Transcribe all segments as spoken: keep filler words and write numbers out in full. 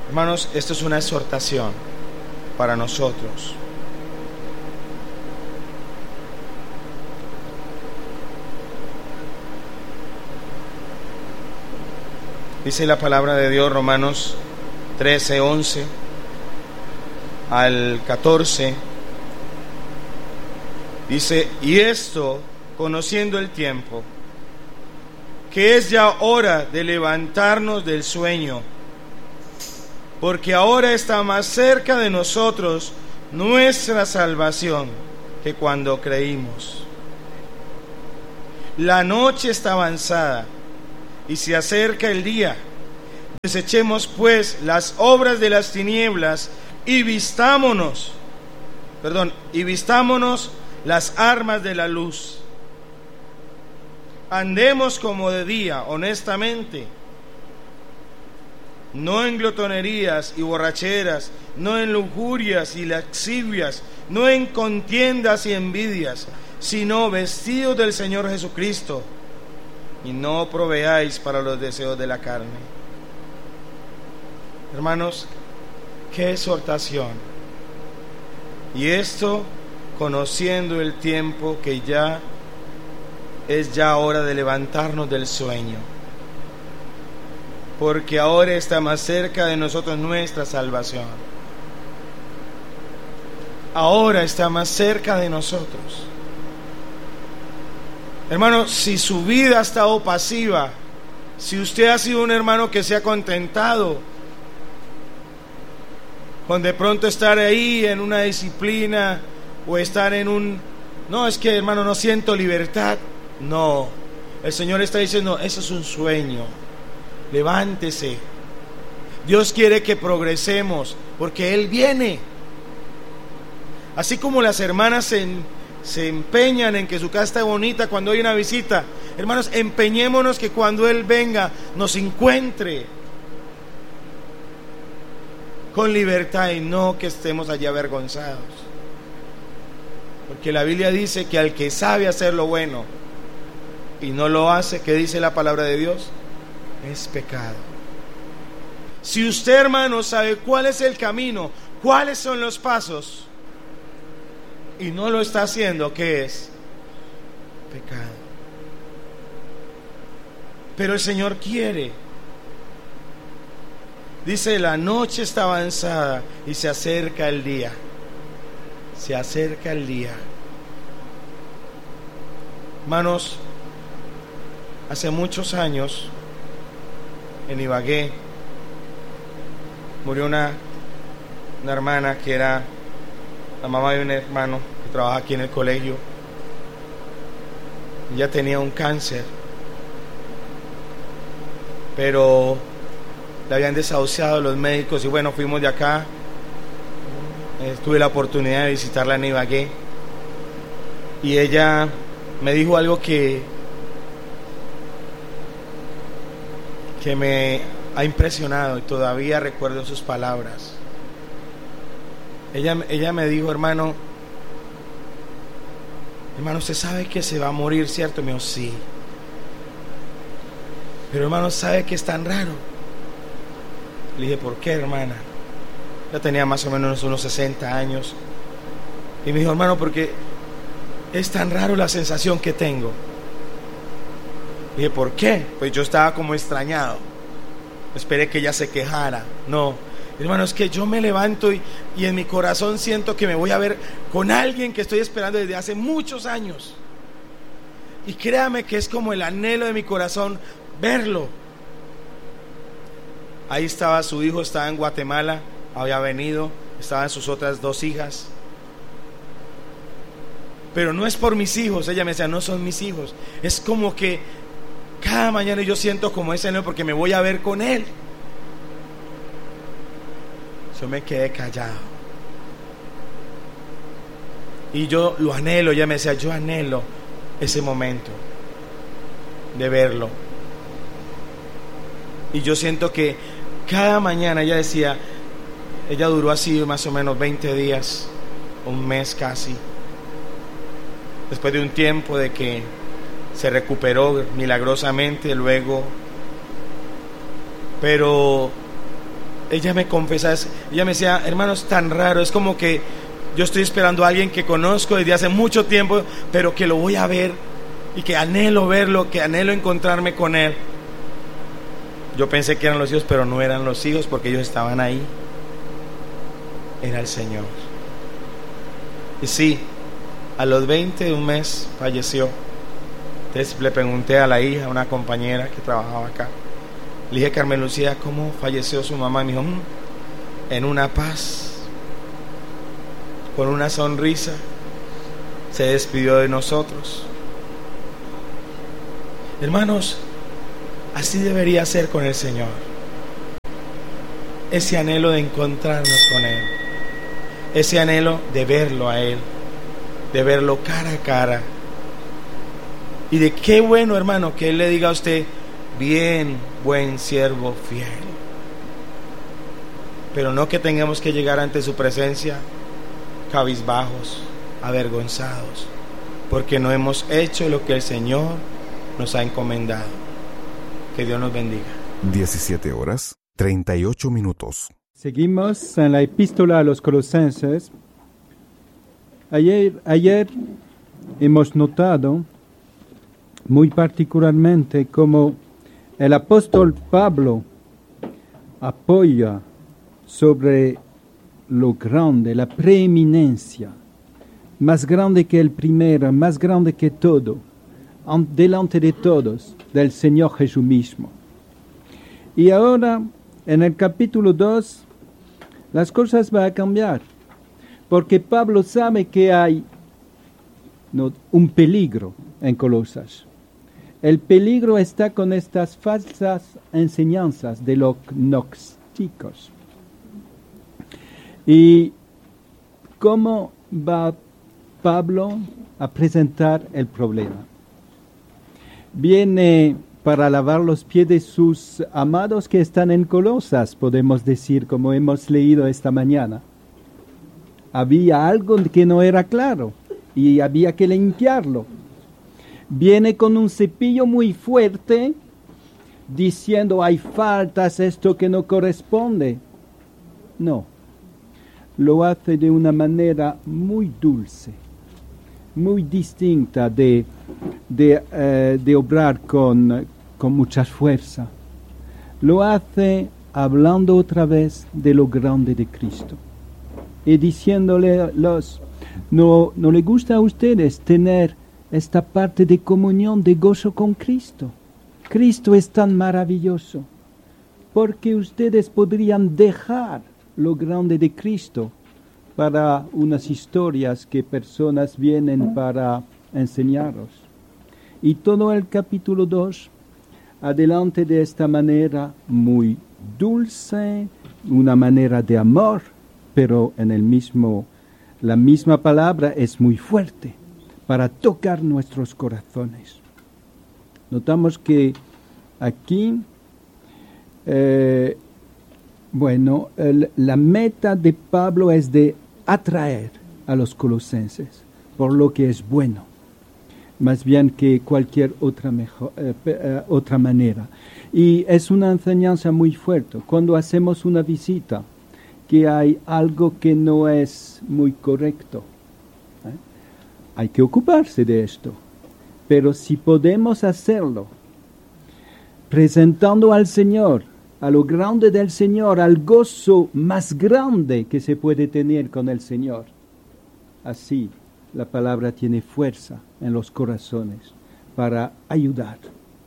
Hermanos, esto es una exhortación para nosotros. Dice la palabra de Dios, Romanos trece, once al catorce. Dice: y esto, conociendo el tiempo, que es ya hora de levantarnos del sueño, porque ahora está más cerca de nosotros nuestra salvación que cuando creímos. La noche está avanzada y se acerca el día. Desechemos pues las obras de las tinieblas y vistámonos, perdón, y vistámonos las armas de la luz. Andemos como de día, honestamente, no en glotonerías y borracheras, no en lujurias y lascivias, no en contiendas y envidias, sino vestidos del Señor Jesucristo, y no proveáis para los deseos de la carne. Hermanos, qué exhortación. Y esto conociendo el tiempo, que ya es ya hora de levantarnos del sueño, porque ahora está más cerca de nosotros nuestra salvación. Ahora está más cerca de nosotros. Hermano, si su vida ha estado pasiva, si usted ha sido un hermano que se ha contentado con de pronto estar ahí en una disciplina o estar en un... No, es que, hermano, no siento libertad. No, el Señor está diciendo, eso es un sueño. Levántese. Dios quiere que progresemos, porque Él viene. Así como las hermanas se, se empeñan en que su casa esté bonita cuando hay una visita, hermanos, empeñémonos que cuando Él venga nos encuentre con libertad y no que estemos allí avergonzados. Porque la Biblia dice que al que sabe hacer lo bueno y no lo hace, ¿qué dice la palabra de Dios? Es pecado. Si usted, hermano, sabe cuál es el camino, cuáles son los pasos, y no lo está haciendo, ¿qué es? Pecado. Pero el Señor quiere. Dice, la noche está avanzada y se acerca el día. Se acerca el día. Hermanos, hace muchos años en Ibagué murió una, una hermana que era la mamá de un hermano que trabaja aquí en el colegio. Ella tenía un cáncer, pero le habían desahuciado los médicos y bueno, fuimos de acá. Eh, tuve la oportunidad de visitarla en Ibagué y ella me dijo algo que que me ha impresionado y todavía recuerdo sus palabras. Ella, ella me dijo, hermano, hermano, usted sabe que se va a morir, ¿cierto? Me dijo, sí. Pero hermano, ¿sabe que es tan raro? Le dije, ¿por qué, hermana? Ya tenía más o menos unos sesenta años. Y me dijo, hermano, porque es tan raro la sensación que tengo. Le dije, ¿por qué? Pues yo estaba como extrañado. Esperé que ella se quejara. No, hermano, es que yo me levanto y, y en mi corazón siento que me voy a ver con alguien que estoy esperando desde hace muchos años. Y créame que es como el anhelo de mi corazón verlo. Ahí estaba su hijo, estaba en Guatemala, había venido, estaban sus otras dos hijas. Pero no es por mis hijos, ella me decía, no son mis hijos. Es como que cada mañana yo siento como ese anhelo porque me voy a ver con él. Yo me quedé callado. Y yo lo anhelo, ella me decía, yo anhelo ese momento de verlo. Y yo siento que cada mañana, ella decía, ella duró así más o menos veinte días, un mes casi. Después de un tiempo de que se recuperó milagrosamente, luego, pero ella me confesaba, ella me decía, hermano, es tan raro, es como que yo estoy esperando a alguien que conozco desde hace mucho tiempo, pero que lo voy a ver y que anhelo verlo, que anhelo encontrarme con él. Yo pensé que eran los hijos, pero no eran los hijos, porque ellos estaban ahí. Era el Señor. Y sí, a los veinte de un mes falleció. Entonces le pregunté a la hija, una compañera que trabajaba acá, le dije, Carmen Lucía, ¿cómo falleció su mamá? Y me dijo, mmm, en una paz, con una sonrisa, se despidió de nosotros. Hermanos, así debería ser con el Señor. Ese anhelo de encontrarnos con Él, ese anhelo de verlo a Él, de verlo cara a cara. Y de qué bueno, hermano, que Él le diga a usted, bien, buen siervo fiel. Pero no que tengamos que llegar ante su presencia cabizbajos, avergonzados, porque no hemos hecho lo que el Señor nos ha encomendado. Que Dios nos bendiga. diecisiete horas, treinta y ocho minutos. Seguimos en la epístola a los Colosenses. Ayer, ayer hemos notado muy particularmente cómo el apóstol Pablo apoya sobre lo grande, la preeminencia, más grande que el primero, más grande que todo, delante de todos, del Señor Jesús mismo. Y ahora, en el capítulo dos, las cosas van a cambiar, porque Pablo sabe que hay no, un peligro en Colosas. El peligro está con estas falsas enseñanzas de los gnósticos. ¿Y cómo va Pablo a presentar el problema? Viene para lavar los pies de sus amados que están en Colosas, podemos decir, como hemos leído esta mañana. Había algo que no era claro y había que limpiarlo. Viene con un cepillo muy fuerte, diciendo hay faltas, esto que no corresponde. No, lo hace de una manera muy dulce, muy distinta de, de, uh, de obrar con, con mucha fuerza. Lo hace hablando otra vez de lo grande de Cristo y diciéndole los, no, no le gusta a ustedes tener esta parte de comunión, de gozo con Cristo. Cristo es tan maravilloso, porque ustedes podrían dejar lo grande de Cristo para unas historias que personas vienen para enseñaros. Y todo el capítulo dos, adelante de esta manera muy dulce, una manera de amor, pero en el mismo, la misma palabra es muy fuerte, para tocar nuestros corazones. Notamos que aquí, eh, bueno, el, la meta de Pablo es de atraer a los colosenses por lo que es bueno, más bien que cualquier otra, mejor, eh, eh, otra manera. Y es una enseñanza muy fuerte. Cuando hacemos una visita, que hay algo que no es muy correcto, hay que ocuparse de esto, pero si podemos hacerlo, presentando al Señor, a lo grande del Señor, al gozo más grande que se puede tener con el Señor, así la palabra tiene fuerza en los corazones para ayudar.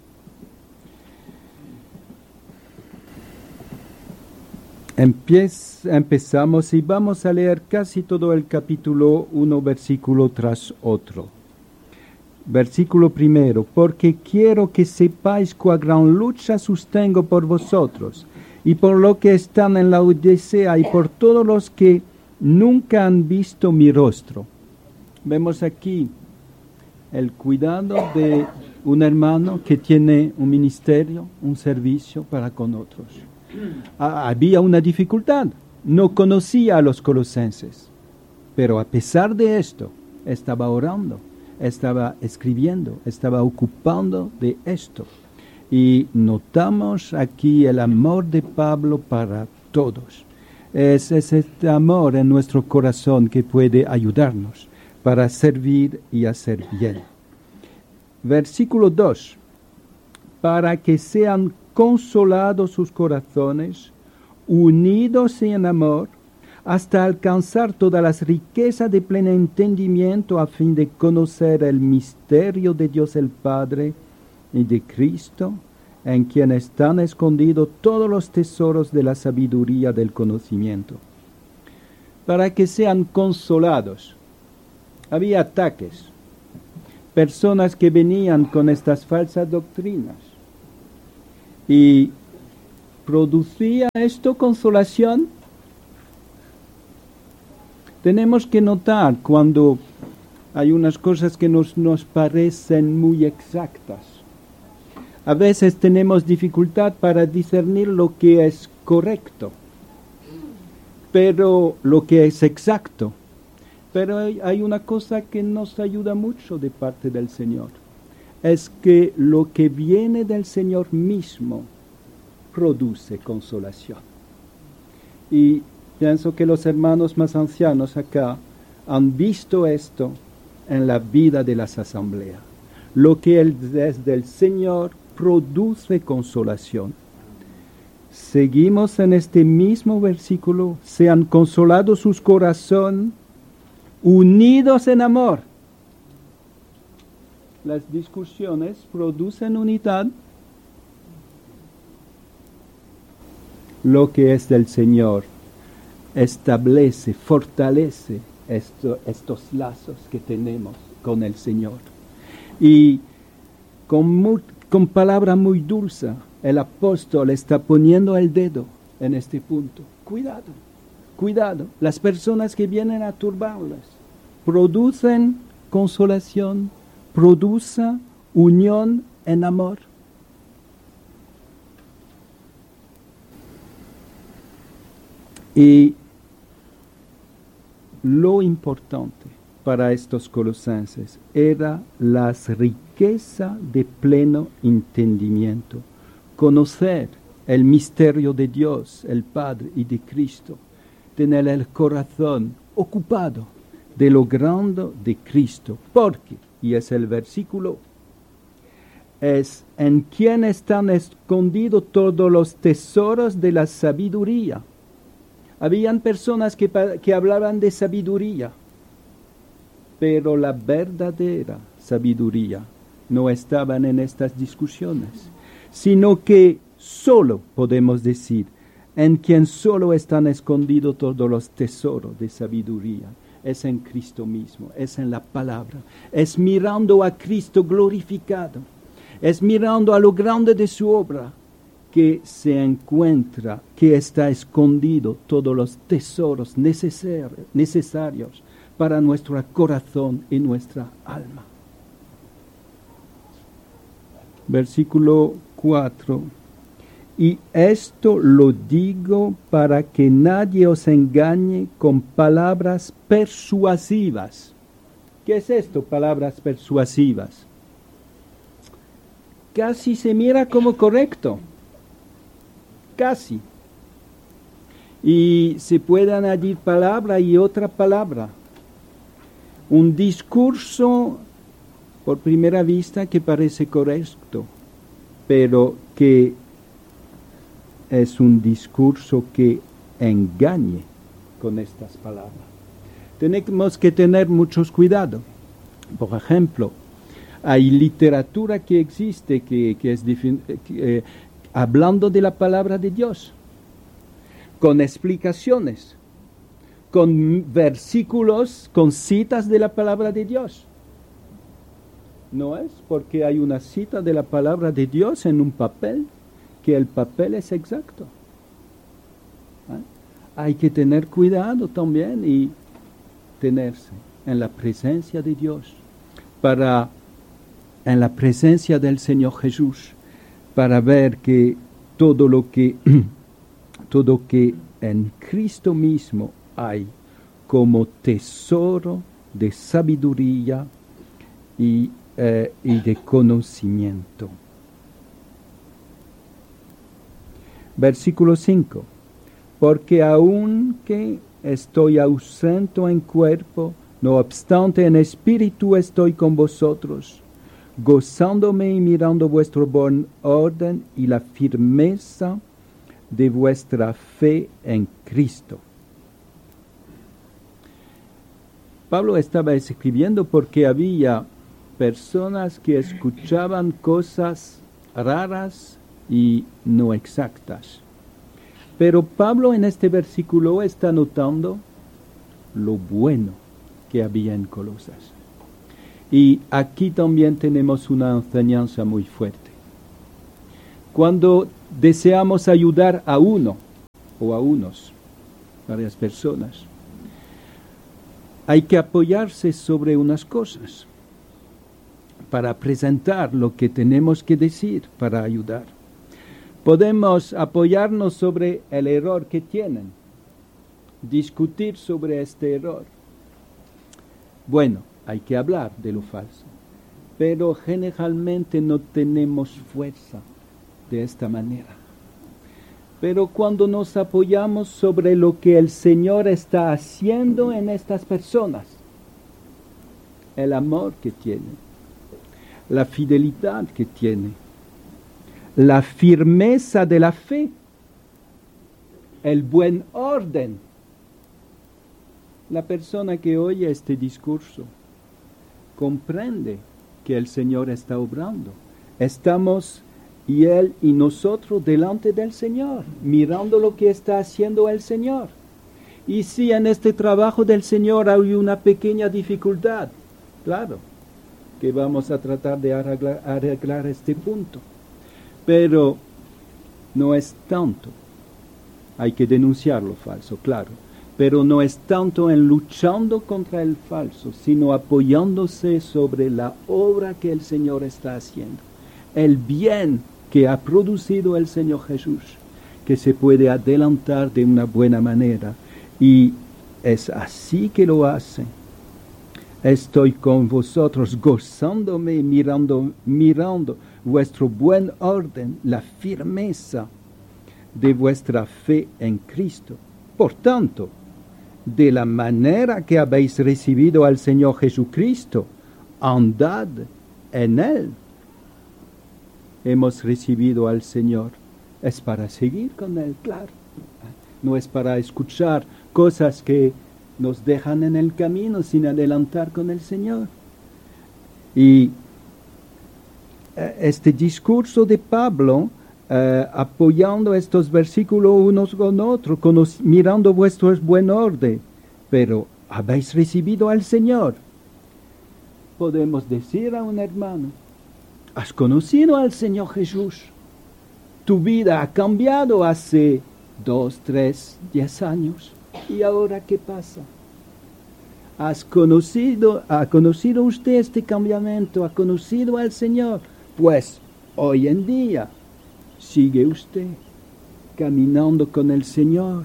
Empiez, empezamos y vamos a leer casi todo el capítulo uno, versículo tras otro. Versículo primero, porque quiero que sepáis cuán gran lucha sostengo por vosotros, y por lo que están en la Odisea, y por todos los que nunca han visto mi rostro. Vemos aquí el cuidado de un hermano que tiene un ministerio, un servicio para con otros. Había una dificultad, no conocía a los colosenses, pero a pesar de esto, estaba orando, estaba escribiendo, estaba ocupando de esto. Y notamos aquí el amor de Pablo para todos. Es, es este amor en nuestro corazón que puede ayudarnos para servir y hacer bien. Versículo dos. Para que sean consolados sus corazones, unidos en amor, hasta alcanzar todas las riquezas de pleno entendimiento a fin de conocer el misterio de Dios el Padre y de Cristo, en quien están escondidos todos los tesoros de la sabiduría del conocimiento. Para que sean consolados. Había ataques, personas que venían con estas falsas doctrinas. ¿Y producía esto consolación? Tenemos que notar cuando hay unas cosas que nos, nos parecen muy exactas. A veces tenemos dificultad para discernir lo que es correcto, pero lo que es exacto. Pero hay, hay una cosa que nos ayuda mucho de parte del Señor. Es que lo que viene del Señor mismo produce consolación. Y pienso que los hermanos más ancianos acá han visto esto en la vida de las asambleas. Lo que es del Señor produce consolación. Seguimos en este mismo versículo. Sean consolados sus corazones, unidos en amor. Las discusiones producen unidad. Lo que es del Señor establece, fortalece esto, estos lazos que tenemos con el Señor. Y con, muy, con palabra muy dulce, el apóstol está poniendo el dedo en este punto. Cuidado, cuidado. Las personas que vienen a turbarlas producen consolación, producen unión en amor. Y lo importante para estos colosenses era la riqueza de pleno entendimiento, conocer el misterio de Dios, el Padre y de Cristo, tener el corazón ocupado de lo grande de Cristo, porque, y es el versículo, es en quien están escondidos todos los tesoros de la sabiduría. Habían personas que, que hablaban de sabiduría, pero la verdadera sabiduría no estaban en estas discusiones, sino que solo podemos decir, en quien solo están escondidos todos los tesoros de sabiduría, es en Cristo mismo, es en la palabra, es mirando a Cristo glorificado, es mirando a lo grande de su obra, que se encuentra, que está escondido todos los tesoros necesar, necesarios para nuestro corazón y nuestra alma. Versículo cuatro. Y esto lo digo para que nadie os engañe con palabras persuasivas. ¿Qué es esto, palabras persuasivas? Casi se mira como correcto. Casi. Y se puede añadir palabra y otra palabra. Un discurso, por primera vista, que parece correcto, pero que es un discurso que engañe con estas palabras. Tenemos que tener muchos cuidados. Por ejemplo, hay literatura que existe que, que es que, eh, hablando de la palabra de Dios, con explicaciones, con versículos, con citas de la palabra de Dios. No es porque hay una cita de la palabra de Dios en un papel, que el papel es exacto. ¿Eh? Hay que tener cuidado también y tenerse en la presencia de Dios, para, en la presencia del Señor Jesús, para ver que todo lo que, todo que en Cristo mismo hay como tesoro de sabiduría y, eh, y de conocimiento. Versículo cinco. porque aunque estoy ausente en cuerpo, no obstante en espíritu estoy con vosotros, gozándome y mirando vuestro buen orden y la firmeza de vuestra fe en Cristo. Pablo estaba escribiendo porque había personas que escuchaban cosas raras y no exactas. Pero Pablo en este versículo está notando lo bueno que había en Colosas. Y aquí también tenemos una enseñanza muy fuerte. Cuando deseamos ayudar a uno o a unos, varias personas, hay que apoyarse sobre unas cosas para presentar lo que tenemos que decir para ayudar. Podemos apoyarnos sobre el error que tienen, discutir sobre este error. Bueno, hay que hablar de lo falso, pero generalmente no tenemos fuerza de esta manera. Pero cuando nos apoyamos sobre lo que el Señor está haciendo en estas personas, el amor que tienen, la fidelidad que tiene, la firmeza de la fe, el buen orden. La persona que oye este discurso comprende que el Señor está obrando. Estamos, y Él y nosotros, delante del Señor, mirando lo que está haciendo el Señor. Y si en este trabajo del Señor hay una pequeña dificultad, claro, que vamos a tratar de arreglar, arreglar este punto. Pero no es tanto, hay que denunciar lo falso, claro, pero no es tanto en luchando contra el falso, sino apoyándose sobre la obra que el Señor está haciendo, el bien que ha producido el Señor Jesús, que se puede adelantar de una buena manera, y es así que lo hace. Estoy con vosotros gozándome, mirando, mirando vuestro buen orden, la firmeza de vuestra fe en Cristo. Por tanto, de la manera que habéis recibido al Señor Jesucristo, andad en Él. Hemos recibido al Señor, es para seguir con Él, claro. No es para escuchar cosas que nos dejan en el camino sin adelantar con el Señor. Y este discurso de Pablo, eh, apoyando estos versículos unos con otros, mirando vuestro buen orden, pero habéis recibido al Señor. Podemos decir a un hermano, has conocido al Señor Jesús, tu vida ha cambiado hace dos, tres, diez años. ¿Y ahora qué pasa? ¿Has conocido, ha conocido usted este cambiamiento? ¿Ha conocido al Señor? Pues hoy en día sigue usted caminando con el Señor,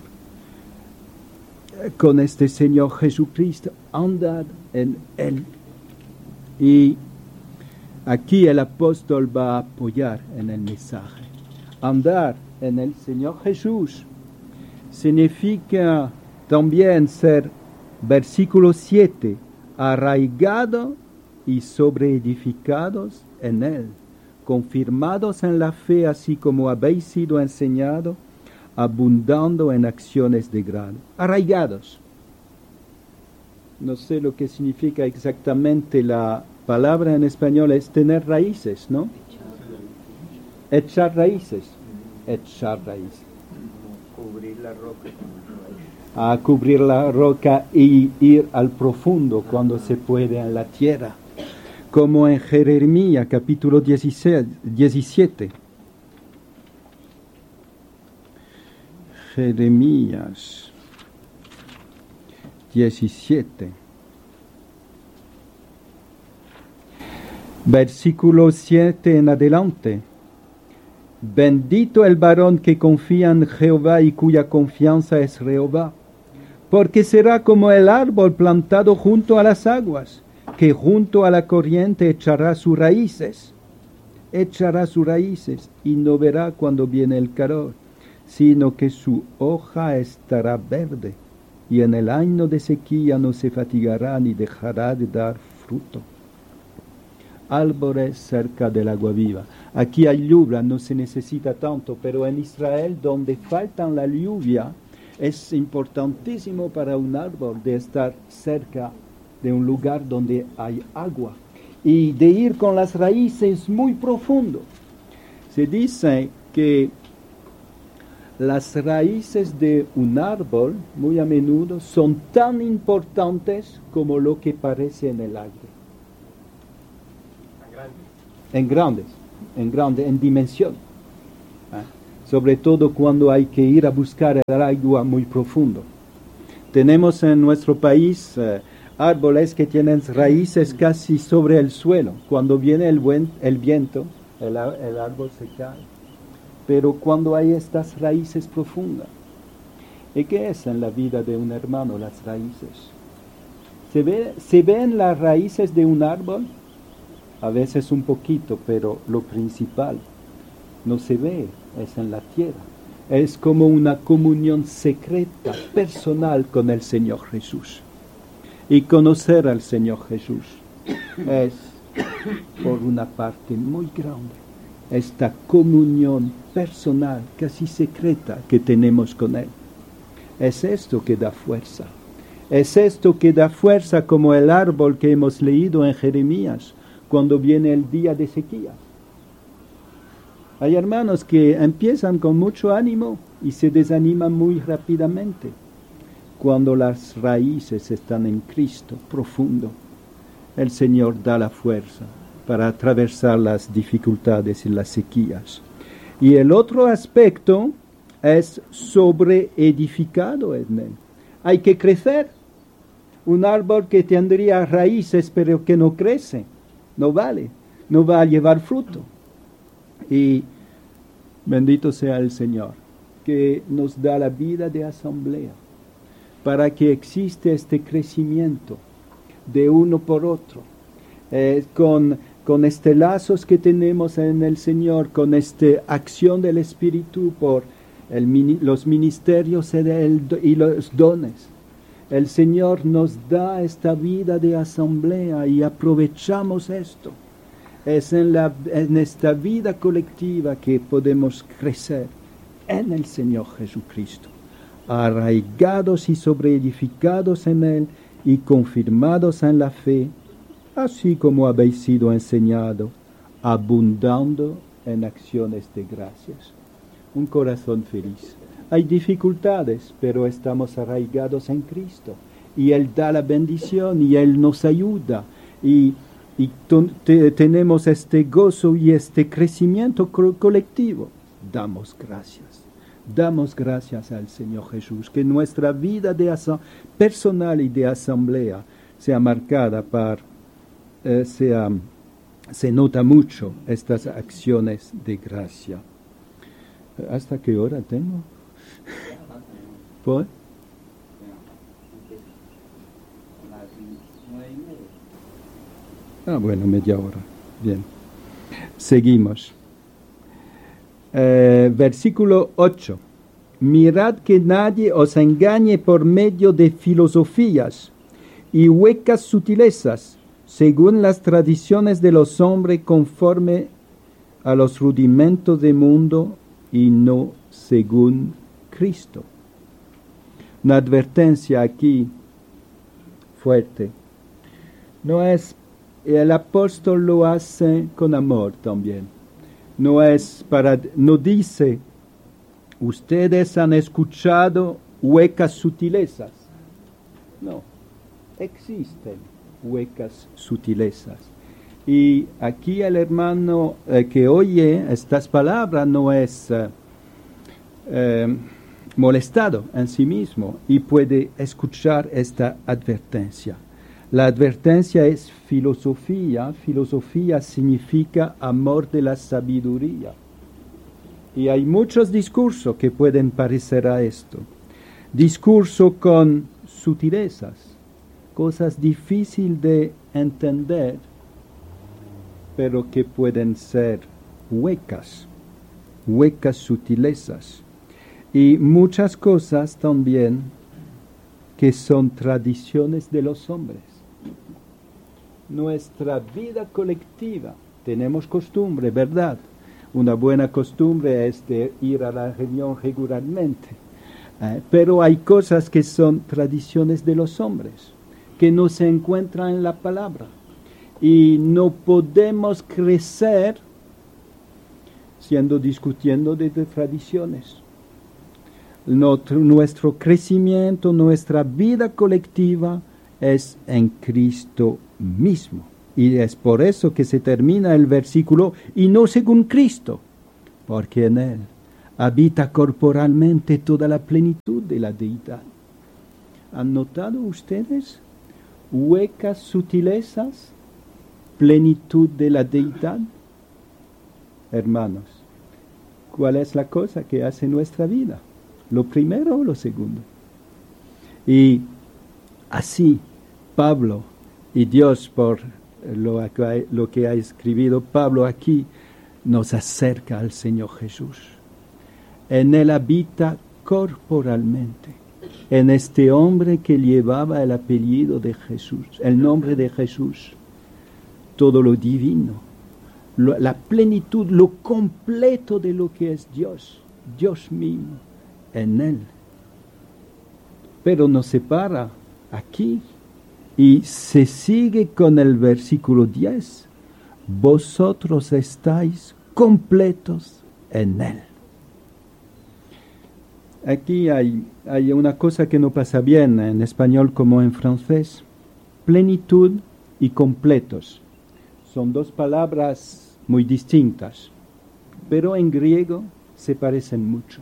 con este Señor Jesucristo. Andad en Él. Y aquí el apóstol va a apoyar en el mensaje. Andar en el Señor Jesús significa también ser, versículo siete, arraigado y sobreedificados en Él, confirmados en la fe, así como habéis sido enseñados, abundando en acciones de grado. Arraigados. No sé lo que significa exactamente la palabra en español, es tener raíces, ¿no? Echar raíces. Echar raíces. Cubrir la roca. A cubrir la roca y ir al profundo cuando se puede en la tierra. Como en Jeremías capítulo diecisiete. Jeremías diecisiete. Versículo siete en adelante. Bendito el varón que confía en Jehová y cuya confianza es Jehová, porque será como el árbol plantado junto a las aguas, que junto a la corriente echará sus raíces, echará sus raíces y no verá cuando viene el calor, sino que su hoja estará verde, y en el año de sequía no se fatigará ni dejará de dar fruto. Árboles cerca del agua viva. Aquí hay lluvia, no se necesita tanto, pero en Israel, donde faltan la lluvia, es importantísimo para un árbol de estar cerca de un lugar donde hay agua y de ir con las raíces muy profundo. Se dice que las raíces de un árbol muy a menudo son tan importantes como lo que parece en el aire. En grandes, en grandes, en dimensión. ¿Ah? Sobre todo cuando hay que ir a buscar el agua muy profundo. Tenemos en nuestro país eh, árboles que tienen raíces casi sobre el suelo. Cuando viene el, buen, el viento, el, el árbol se cae. Pero cuando hay estas raíces profundas, ¿y qué es en la vida de un hermano las raíces? ¿Se ve, se ven las raíces de un árbol? A veces un poquito, pero lo principal no se ve, es en la tierra. Es como una comunión secreta, personal con el Señor Jesús. Y conocer al Señor Jesús es, por una parte muy grande, esta comunión personal, casi secreta, que tenemos con Él. Es esto que da fuerza. Es esto que da fuerza como el árbol que hemos leído en Jeremías, cuando viene el día de sequía. Hay hermanos que empiezan con mucho ánimo y se desaniman muy rápidamente. Cuando las raíces están en Cristo profundo, el Señor da la fuerza para atravesar las dificultades y las sequías. Y el otro aspecto es sobreedificado en él. Hay que crecer. Un árbol que tendría raíces pero que no crece, no vale, no va a llevar fruto. Y bendito sea el Señor, que nos da la vida de asamblea, para que existe este crecimiento de uno por otro, eh, con, con este lazos que tenemos en el Señor, con esta acción del Espíritu por el, los ministerios y, el, y los dones. El Señor nos da esta vida de asamblea y aprovechamos esto. Es en, la, en esta vida colectiva que podemos crecer en el Señor Jesucristo, arraigados y sobreedificados en Él y confirmados en la fe, así como habéis sido enseñados, abundando en acciones de gracias. Un corazón feliz. Hay dificultades, pero estamos arraigados en Cristo. Y Él da la bendición y Él nos ayuda. Y, y te, tenemos este gozo y este crecimiento co- colectivo. Damos gracias. Damos gracias al Señor Jesús. Que nuestra vida de asa- personal y de asamblea sea marcada por, eh, sea, se nota mucho estas acciones de gracia. ¿Hasta qué hora tengo? ¿Por? Ah, bueno, media hora. Bien. Seguimos. Eh, versículo ocho. Mirad que nadie os engañe por medio de filosofías y huecas sutilezas, según las tradiciones de los hombres, conforme a los rudimentos del mundo y no según Cristo. Una advertencia aquí fuerte. No es, el apóstol lo hace con amor también. No es para, no dice, ustedes han escuchado huecas sutilezas. No, existen huecas sutilezas. Y aquí el hermano eh, que oye estas palabras no es eh, eh, molestado en sí mismo y puede escuchar esta advertencia. La advertencia es filosofía. Filosofía significa amor de la sabiduría. Y hay muchos discursos que pueden parecer a esto. Discurso con sutilezas, cosas difíciles de entender, pero que pueden ser huecas, huecas sutilezas. Y muchas cosas también que son tradiciones de los hombres. Nuestra vida colectiva, tenemos costumbre, ¿verdad? Una buena costumbre es de ir a la reunión regularmente. Eh, pero hay cosas que son tradiciones de los hombres, que no se encuentran en la palabra. Y no podemos crecer siendo discutiendo de, de tradiciones. Nuestro, nuestro crecimiento, nuestra vida colectiva es en Cristo mismo. Y es por eso que se termina el versículo, y no según Cristo, porque en Él habita corporalmente toda la plenitud de la deidad. ¿Han notado ustedes huecas sutilezas, plenitud de la deidad? Hermanos, ¿cuál es la cosa que hace nuestra vida? ¿Lo primero o lo segundo? Y así, Pablo y Dios, por lo, lo que ha escrito Pablo aquí, nos acerca al Señor Jesús. En Él habita corporalmente, en este hombre que llevaba el apellido de Jesús, el nombre de Jesús, todo lo divino, lo, la plenitud, lo completo de lo que es Dios, Dios mismo, en Él. Pero nos separa aquí y se sigue con el versículo diez. Vosotros estáis completos en Él. Aquí hay, hay una cosa que no pasa bien en español como en francés. Plenitud y completos. Son dos palabras muy distintas, pero en griego se parecen mucho.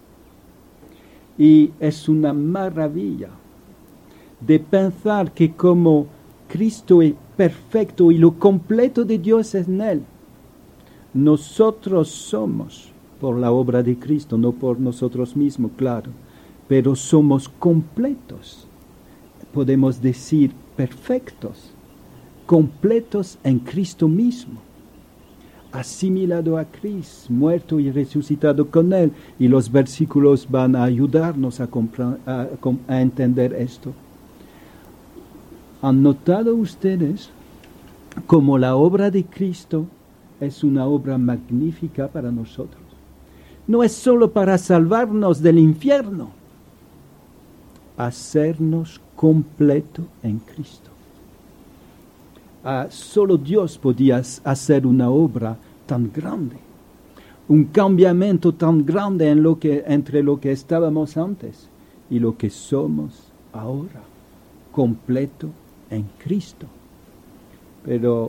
Y es una maravilla de pensar que como Cristo es perfecto y lo completo de Dios es en Él, nosotros somos, por la obra de Cristo, no por nosotros mismos, claro, pero somos completos, podemos decir perfectos, completos en Cristo mismo, asimilado a Cristo, muerto y resucitado con Él, y los versículos van a ayudarnos a, compra- a, a entender esto. ¿Han notado ustedes cómo la obra de Cristo es una obra magnífica para nosotros? No es solo para salvarnos del infierno, hacernos completo en Cristo. Ah, solo Dios podía hacer una obra tan grande, un cambiamiento tan grande en lo que, entre lo que estábamos antes y lo que somos ahora, completo en Cristo. Pero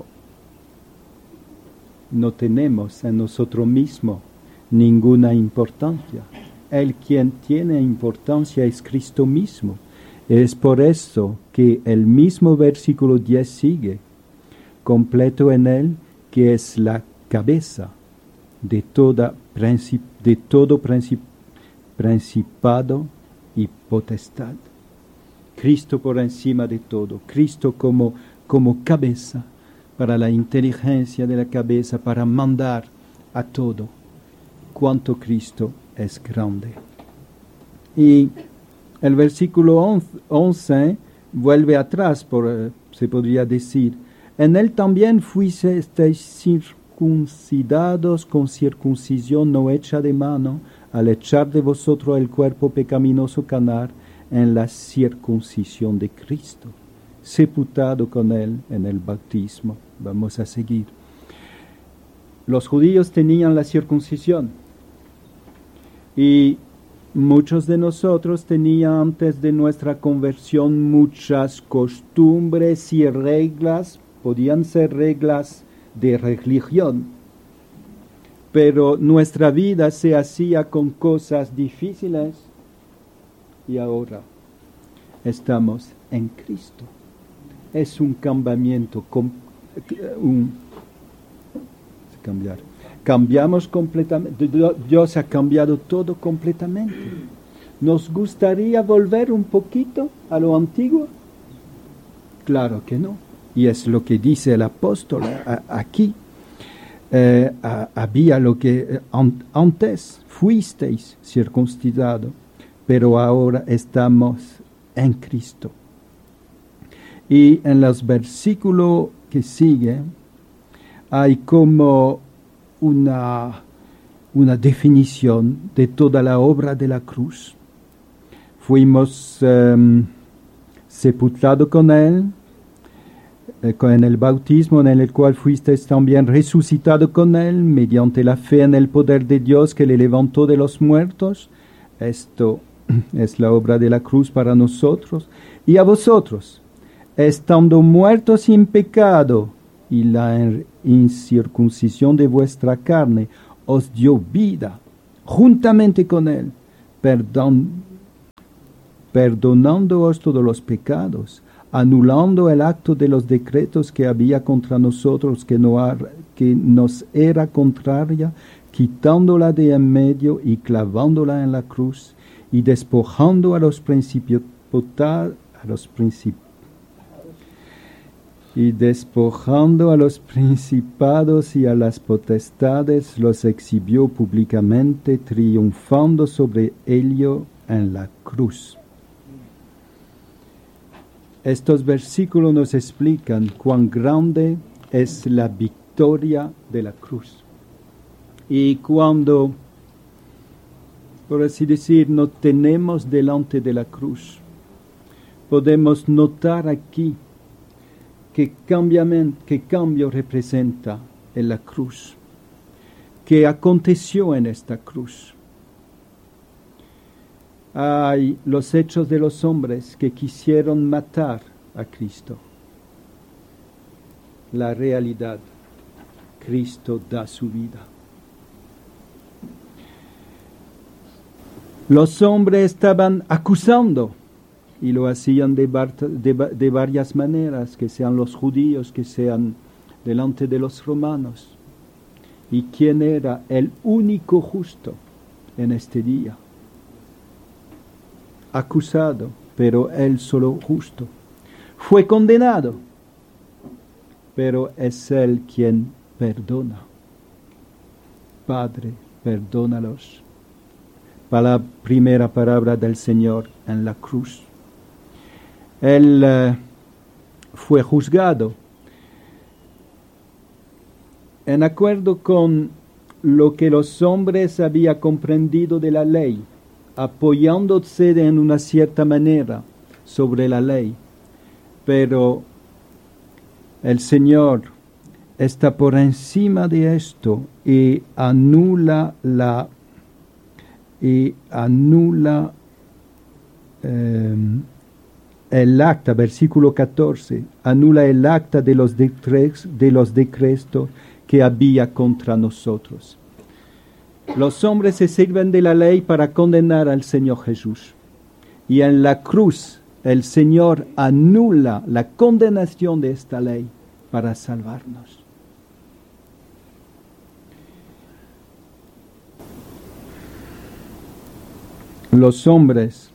no tenemos en nosotros mismos ninguna importancia. El quien tiene importancia es Cristo mismo. Es por eso que el mismo versículo diez sigue, completo en Él, que es la cabeza de, toda princip, de todo princip, principado y potestad. Cristo por encima de todo, Cristo como, como cabeza, para la inteligencia de la cabeza, para mandar a todo. Cuánto Cristo es grande. Y el versículo once vuelve atrás, por, se podría decir, en Él también fuisteis circuncidados con circuncisión no hecha de mano, al echar de vosotros el cuerpo pecaminoso carnal en la circuncisión de Cristo, sepultado con Él en el bautismo. Vamos a seguir. Los judíos tenían la circuncisión y muchos de nosotros tenían antes de nuestra conversión muchas costumbres y reglas, podían ser reglas de religión, pero nuestra vida se hacía con cosas difíciles y ahora estamos en Cristo. Es un cambiamiento, un, cambiar. Cambiamos completamente, Dios ha cambiado todo completamente. ¿Nos gustaría volver un poquito a lo antiguo? Claro que no. Y es lo que dice el apóstol aquí. eh, a, había lo que eh, an, antes fuisteis circuncidado, pero ahora estamos en Cristo. Y en los versículos que siguen hay como una, una definición de toda la obra de la cruz. Fuimos um, sepultados con Él, eh, con el bautismo en el cual fuisteis también resucitado con Él, mediante la fe en el poder de Dios que le levantó de los muertos. Esto es la obra de la cruz para nosotros. Y a vosotros, estando muertos sin pecado, y la incircuncisión de vuestra carne os dio vida, juntamente con Él, perdón, perdonándoos todos los pecados, anulando el acto de los decretos que había contra nosotros, que, no ha, que nos era contraria, quitándola de en medio y clavándola en la cruz, y despojando a los principios, a los principios, y despojando a los principados y a las potestades, los exhibió públicamente, triunfando sobre ellos en la cruz. Estos versículos nos explican cuán grande es la victoria de la cruz. Y cuando, por así decir, nos tenemos delante de la cruz, podemos notar aquí ¿Qué, ¿Qué cambio representa en la cruz? ¿Qué aconteció en esta cruz? Hay los hechos de los hombres que quisieron matar a Cristo. La realidad, Cristo da su vida. Los hombres estaban acusando, y lo hacían de, de, de varias maneras, que sean los judíos, que sean delante de los romanos. ¿Y quién era el único justo en este día? Acusado, pero él solo justo. Fue condenado, pero es él quien perdona. Padre, perdónalos. Para la primera palabra del Señor en la cruz. Él uh, fue juzgado en acuerdo con lo que los hombres habían comprendido de la ley, apoyándose de en una cierta manera sobre la ley. Pero el Señor está por encima de esto y anula la y anula eh, el acta, versículo catorce, anula el acta de los, decretos, de los decretos que había contra nosotros. Los hombres se sirven de la ley para condenar al Señor Jesús. Y en la cruz el Señor anula la condenación de esta ley para salvarnos. Los hombres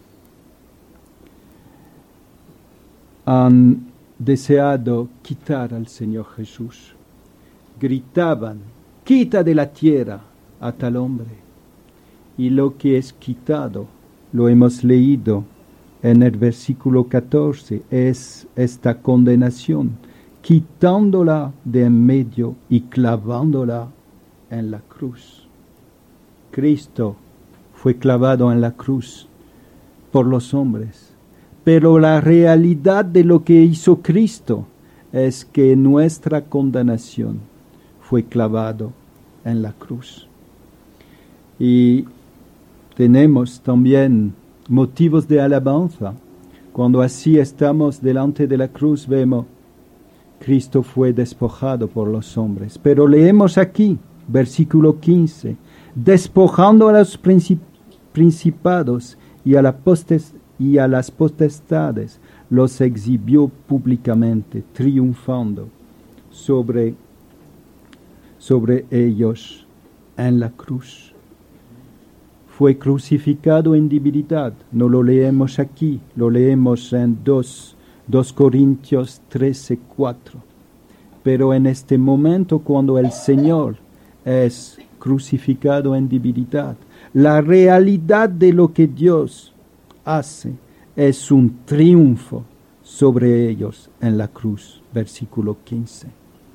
han deseado quitar al Señor Jesús. Gritaban, quita de la tierra a tal hombre. Y lo que es quitado, lo hemos leído en el versículo catorce, es esta condenación, quitándola de en medio y clavándola en la cruz. Cristo fue clavado en la cruz por los hombres. Pero la realidad de lo que hizo Cristo es que nuestra condenación fue clavado en la cruz. Y tenemos también motivos de alabanza. Cuando así estamos delante de la cruz, vemos Cristo fue despojado por los hombres. Pero leemos aquí, versículo quince, despojando a los principados y a la potestad, y a las potestades los exhibió públicamente, triunfando sobre, sobre ellos en la cruz. Fue crucificado en debilidad, no lo leemos aquí, lo leemos en dos Corintios trece, cuatro. pero en este momento cuando el Señor es crucificado en debilidad, la realidad de lo que Dios hace es un triunfo sobre ellos en la cruz. Versículo quince.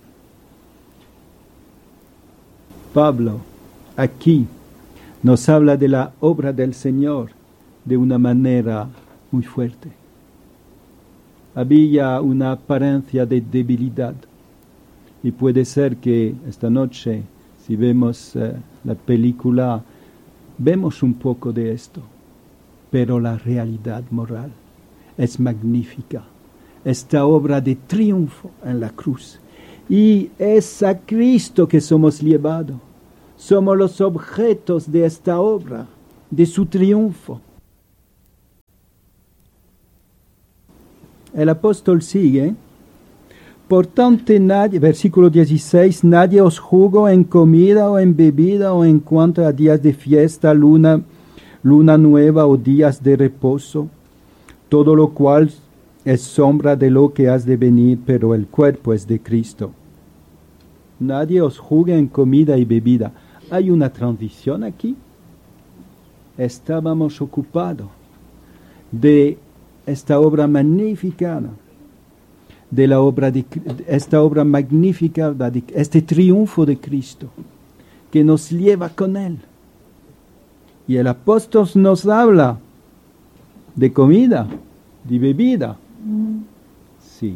Pablo aquí nos habla de la obra del Señor de una manera muy fuerte. Había una apariencia de debilidad y puede ser que esta noche, si vemos eh, la película, vemos un poco de esto, pero la realidad moral es magnífica. Esta obra de triunfo en la cruz. Y es a Cristo que somos llevados. Somos los objetos de esta obra, de su triunfo. El apóstol sigue. Por tanto, nadie, versículo dieciséis, nadie os juzgue en comida o en bebida o en cuanto a días de fiesta, luna, luna nueva o días de reposo, todo lo cual es sombra de lo que has de venir, pero el cuerpo es de Cristo. Nadie os juzgue en comida y bebida. Hay una transición aquí. Estábamos ocupados de esta obra magnífica, de la obra de esta obra magnífica, de este triunfo de Cristo, que nos lleva con Él. Y el apóstol nos habla de comida, de bebida. Sí,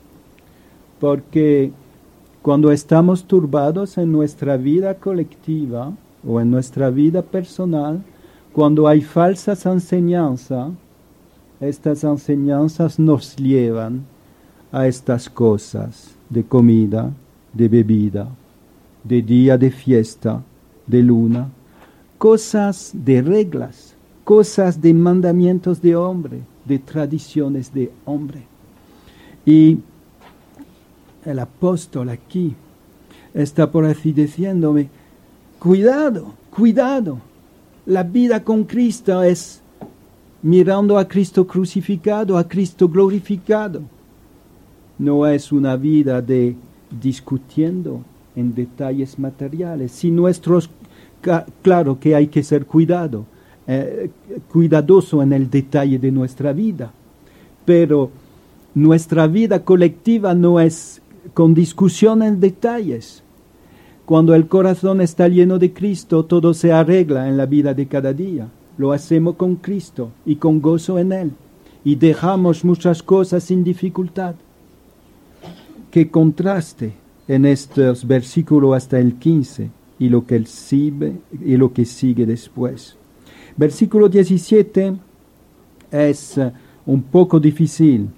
porque cuando estamos turbados en nuestra vida colectiva o en nuestra vida personal, cuando hay falsas enseñanzas, estas enseñanzas nos llevan a estas cosas de comida, de bebida, de día de fiesta, de luna, cosas de reglas, cosas de mandamientos de hombre, de tradiciones de hombre. Y el apóstol aquí está por así diciéndome, cuidado, cuidado, la vida con Cristo es mirando a Cristo crucificado, a Cristo glorificado. No es una vida de discutiendo en detalles materiales. Si nuestros, claro que hay que ser cuidado, eh, cuidadoso en el detalle de nuestra vida, pero nuestra vida colectiva no es con discusión en detalles. Cuando el corazón está lleno de Cristo, todo se arregla en la vida de cada día. Lo hacemos con Cristo y con gozo en Él. Y dejamos muchas cosas sin dificultad. Qué contraste en estos versículos hasta el quince y lo que, sigue, y lo que sigue después. Versículo diecisiete es un poco difícil.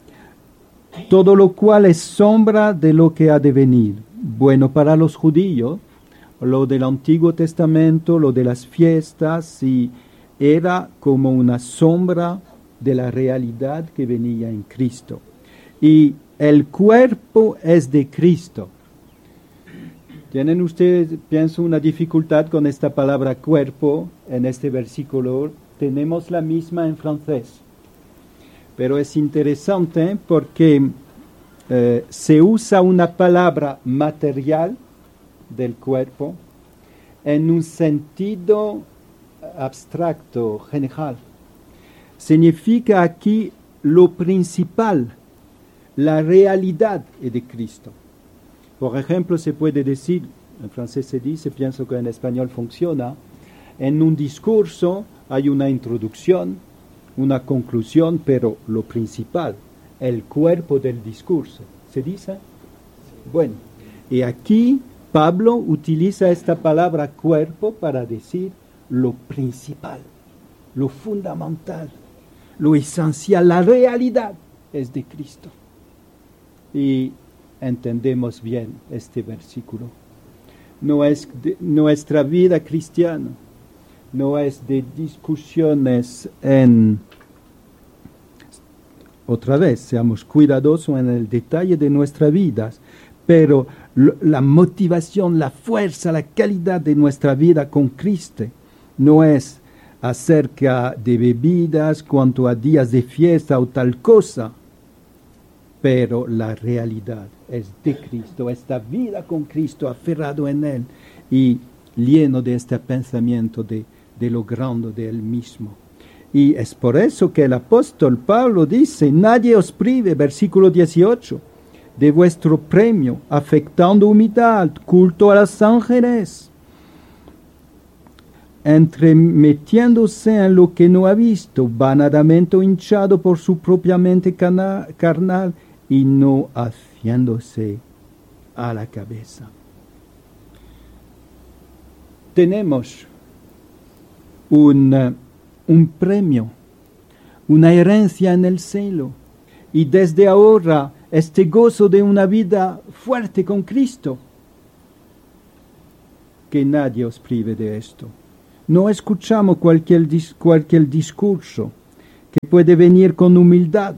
Todo lo cual es sombra de lo que ha de venir. Bueno, para los judíos, lo del Antiguo Testamento, lo de las fiestas, y era como una sombra de la realidad que venía en Cristo. Y el cuerpo es de Cristo. ¿Tienen ustedes, pienso, una dificultad con esta palabra cuerpo en este versículo? Tenemos la misma en francés. Pero es interesante porque eh, se usa una palabra material del cuerpo en un sentido abstracto, general. Significa aquí lo principal, la realidad es de Cristo. Por ejemplo, se puede decir, en francés se dice, pienso que en español funciona, en un discurso hay una introducción, una conclusión, pero lo principal, el cuerpo del discurso. ¿Se dice? Bueno, y aquí Pablo utiliza esta palabra cuerpo para decir lo principal, lo fundamental, lo esencial, la realidad es de Cristo. Y entendemos bien este versículo. No es de, nuestra vida cristiana no es de discusiones en, otra vez, seamos cuidadosos en el detalle de nuestras vidas, pero lo, la motivación, la fuerza, la calidad de nuestra vida con Cristo no es acerca de bebidas, cuanto a días de fiesta o tal cosa. pero la realidad es de Cristo, esta vida con Cristo, aferrado en Él y lleno de este pensamiento de, de lo grande de Él mismo. Y es por eso que el apóstol Pablo dice, nadie os prive, versículo dieciocho, de vuestro premio, afectando humildad, culto a los ángeles, entremetiéndose en lo que no ha visto, vanamente hinchado por su propia mente cana- carnal, y no haciéndose a la cabeza. Tenemos un, uh, un premio, una herencia en el cielo, y desde ahora este gozo de una vida fuerte con Cristo. Que nadie os prive de esto. No escuchamos cualquier, dis- cualquier discurso que puede venir con humildad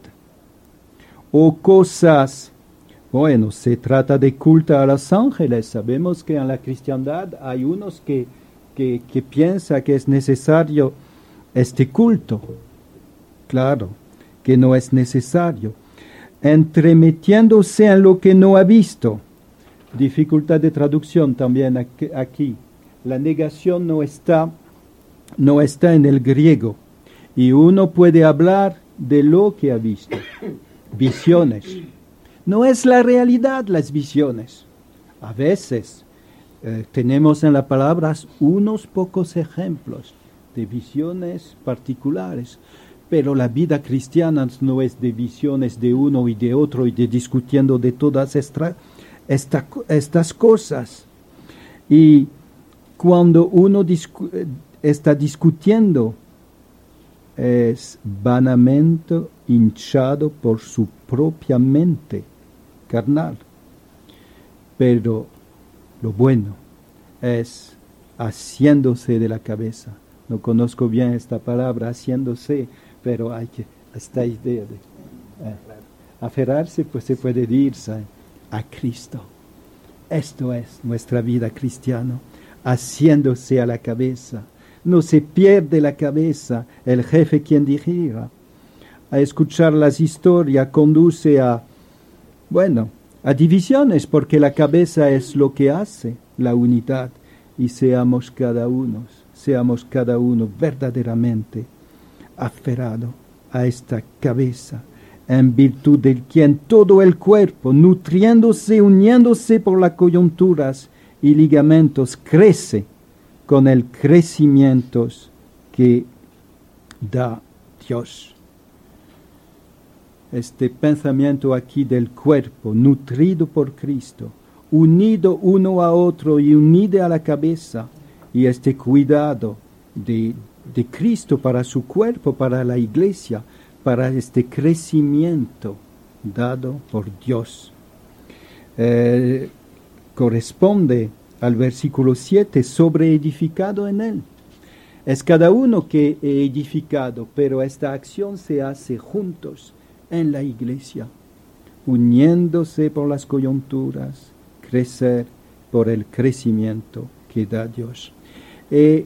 o cosas, bueno, se trata de culto a los ángeles. Sabemos que en la cristiandad hay unos que, que, que piensan que es necesario este culto. Claro, que no es necesario. Entremetiéndose en lo que no ha visto. Dificultad de traducción también aquí. La negación no está, no está en el griego. Y uno puede hablar de lo que ha visto. Visiones. No es la realidad las visiones. A veces eh, tenemos en las palabras unos pocos ejemplos de visiones particulares, pero la vida cristiana no es de visiones de uno y de otro y de discutiendo de todas esta, esta, estas cosas. Y cuando uno discu está discutiendo, es vanamente hinchado por su propia mente carnal. Pero lo bueno es haciéndose de la cabeza. No conozco bien esta palabra, haciéndose, pero hay que, esta idea de eh, aferrarse, pues se puede irse a Cristo. Esto es nuestra vida cristiana, haciéndose a la cabeza. No se pierde la cabeza el jefe quien dirija. A escuchar las historias conduce a, bueno, a divisiones, porque la cabeza es lo que hace la unidad, y seamos cada uno, seamos cada uno verdaderamente aferrado a esta cabeza, en virtud del quien todo el cuerpo, nutriéndose, uniéndose por las coyunturas y ligamentos, crece con el crecimiento que da Dios. Este pensamiento aquí del cuerpo, nutrido por Cristo, unido uno a otro y unido a la cabeza, y este cuidado de, de Cristo para su cuerpo, para la iglesia, para este crecimiento dado por Dios. Eh, corresponde al versículo siete, sobre edificado en él. Es cada uno que he edificado, pero esta acción se hace juntos en la iglesia, uniéndose por las coyunturas, crecer por el crecimiento que da Dios. Eh,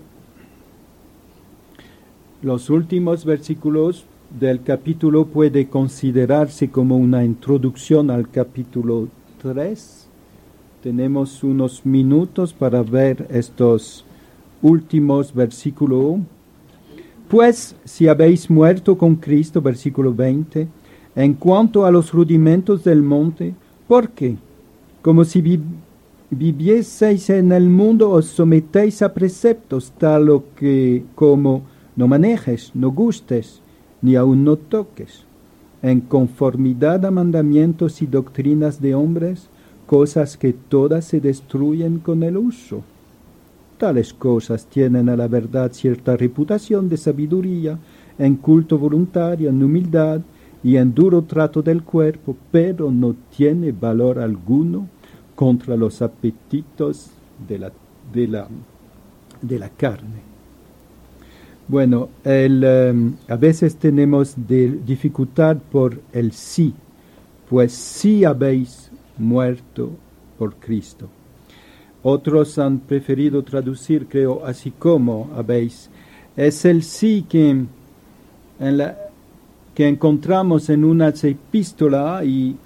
los últimos versículos del capítulo puede considerarse como una introducción al capítulo tres. Tenemos unos minutos para ver estos últimos versículos. Pues si habéis muerto con Cristo, versículo veinte, en cuanto a los rudimentos del monte, ¿por qué? Como si vi vivieseis en el mundo, os sometéis a preceptos, tal o que como no manejes, no gustes, ni aun no toques, en conformidad a mandamientos y doctrinas de hombres, cosas que todas se destruyen con el uso. Tales cosas tienen a la verdad cierta reputación de sabiduría, en culto voluntario, en humildad y en duro trato del cuerpo, pero no tiene valor alguno contra los apetitos de la, de la, de la carne. Bueno, el, um, a veces tenemos de dificultad por el sí, pues sí habéis muerto por Cristo. Otros han preferido traducir, creo, así como habéis. Es el sí que, en la, que encontramos en una epístola y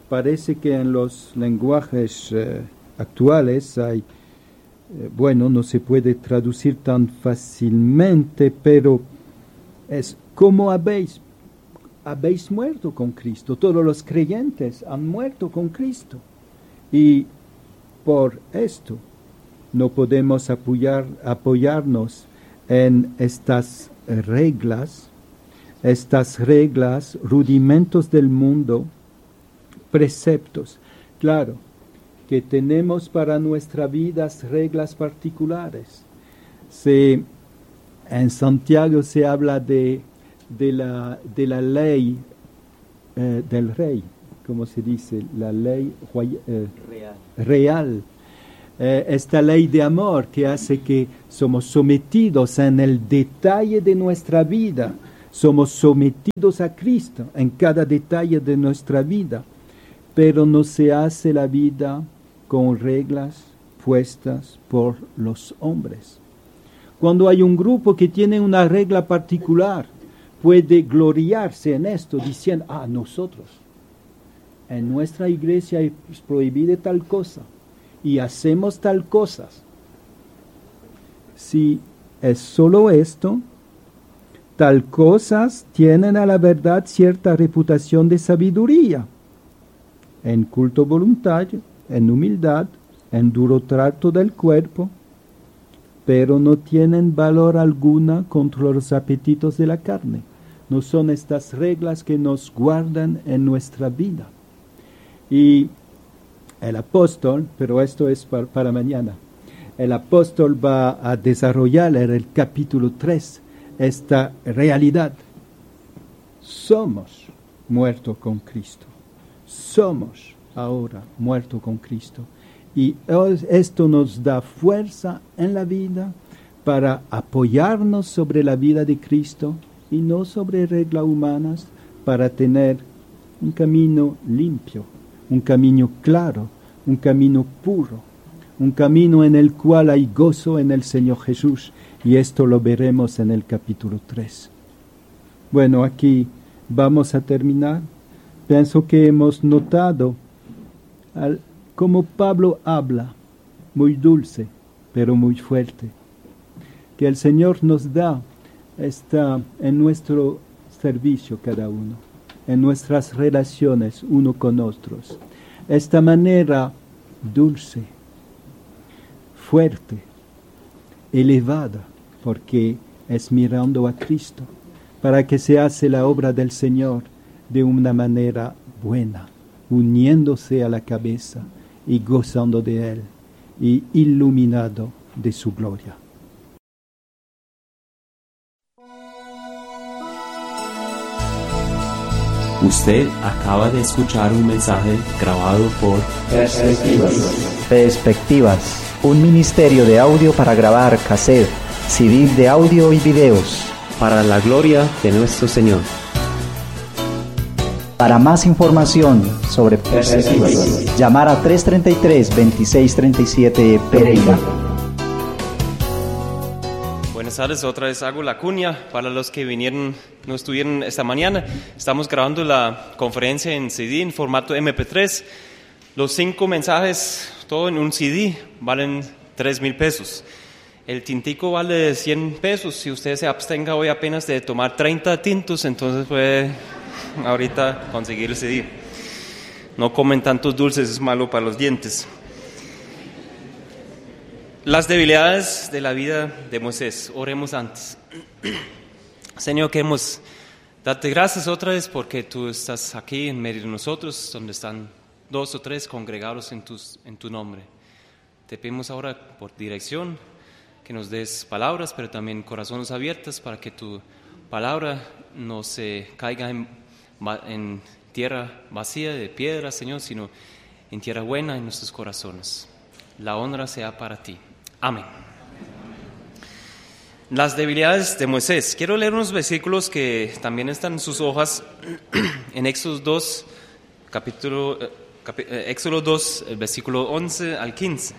parece que en los lenguajes eh, actuales hay, eh, bueno, no se puede traducir tan fácilmente, pero es ¿cómo habéis? Habéis muerto con Cristo. Todos los creyentes han muerto con Cristo. Y por esto no podemos apoyar, apoyarnos en estas reglas, estas reglas, rudimentos del mundo, preceptos. Claro, que tenemos para nuestra vida reglas particulares. Se, en Santiago se habla de, de, la, de la ley eh, del rey, como se dice, la ley eh, real. real. Eh, esta ley de amor que hace que somos sometidos en el detalle de nuestra vida, somos sometidos a Cristo en cada detalle de nuestra vida, pero no se hace la vida con reglas puestas por los hombres. Cuando hay un grupo que tiene una regla particular, puede gloriarse en esto diciendo, ah, nosotros, en nuestra iglesia es prohibida tal cosa y hacemos tal cosa. Si es solo esto, tal cosas tienen a la verdad cierta reputación de sabiduría, en culto voluntario, en humildad, en duro trato del cuerpo, pero no tienen valor alguna contra los apetitos de la carne. No son estas reglas que nos guardan en nuestra vida. Y el apóstol, pero esto es para, para mañana, el apóstol va a desarrollar en el capítulo tres esta realidad. Somos muertos con Cristo. Somos ahora muertos con Cristo. Y esto nos da fuerza en la vida para apoyarnos sobre la vida de Cristo y no sobre reglas humanas, para tener un camino limpio, un camino claro, un camino puro, un camino en el cual hay gozo en el Señor Jesús, y esto lo veremos en el capítulo tres. Bueno, aquí vamos a terminar. Pienso que hemos notado al, cómo Pablo habla, muy dulce, pero muy fuerte, que el Señor nos da esta, en nuestro servicio cada uno, en nuestras relaciones uno con otros, esta manera dulce, fuerte, elevada, porque es mirando a Cristo, para que se hace la obra del Señor de una manera buena, uniéndose a la cabeza y gozando de Él, y iluminado de su gloria. Usted acaba de escuchar un mensaje grabado por Perspectivas. Perspectivas, un ministerio de audio para grabar cassette, C D de audio y videos. Para la gloria de nuestro Señor. Para más información sobre Perspectivas, llamar a tres treinta y tres, veintiséis treinta y siete Pereira. Buenas tardes, otra vez hago la cuña para los que vinieron, no estuvieron esta mañana. Estamos grabando la conferencia en C D, en formato eme pe tres. Los cinco mensajes, todo en un C D, valen tres mil pesos. El tintico vale cien pesos. Si usted se abstenga hoy apenas de tomar treinta tintos, entonces puede ahorita conseguir el C D. No comen tantos dulces, es malo para los dientes. Las debilidades de la vida de Moisés. Oremos antes. Señor, queremos darte gracias otra vez porque tú estás aquí en medio de nosotros, donde están dos o tres congregados en, tus, en tu nombre. Te pedimos ahora por dirección, que nos des palabras, pero también corazones abiertos para que tu palabra no se caiga en, en tierra vacía de piedra, Señor, sino en tierra buena en nuestros corazones. La honra sea para ti. Amén. Las debilidades de Moisés. Quiero leer unos versículos que también están en sus hojas, en Éxodo dos, capítulo, capi, Éxodo dos, el versículo once al quince.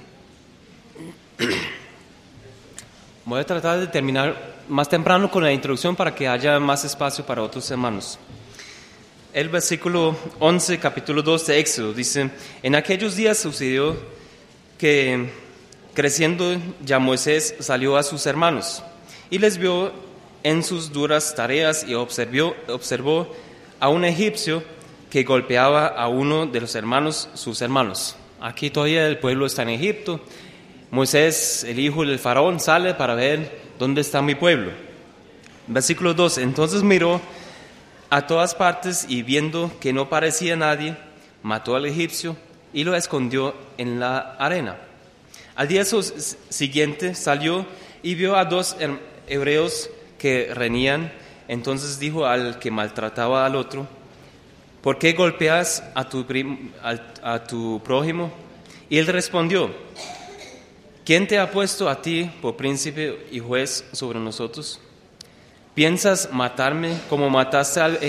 Voy a tratar de terminar más temprano con la introducción para que haya más espacio para otros hermanos. El versículo once, capítulo dos de Éxodo, dice: en aquellos días sucedió que, creciendo ya Moisés salió a sus hermanos, y les vio en sus duras tareas, y observó, observó a un egipcio que golpeaba a uno de los hermanos, sus hermanos. Aquí todavía el pueblo está en Egipto. Moisés, el hijo del faraón, sale para ver dónde está mi pueblo. Versículo doce, entonces miró a todas partes y viendo que no parecía nadie, mató al egipcio y lo escondió en la arena. Al día siguiente salió y vio a dos hebreos que reñían. Entonces dijo al que maltrataba al otro: ¿por qué golpeas a tu, prim, a, a tu prójimo? Y él respondió: ¿quién te ha puesto a ti por príncipe y juez sobre nosotros? ¿Piensas matarme como mataste al